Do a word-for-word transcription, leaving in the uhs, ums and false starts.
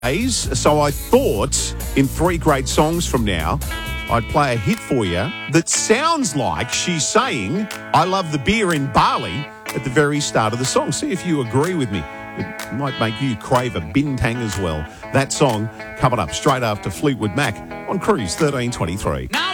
So I thought in three great songs from now, I'd play a hit for you that sounds like she's saying, I love the beer in Bali at the very start of the song. See if you agree with me. It might make you crave a bintang as well. That song coming up straight after Fleetwood Mac on Cruise thirteen twenty-three. Now